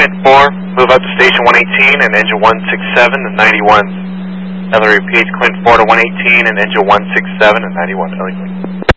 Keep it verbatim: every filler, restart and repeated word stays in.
Clint four, move up to station one eighteen and engine one sixty-seven and ninety-one. Another repeat, Clint four to one eighteen and engine one sixty-seven and ninety-one.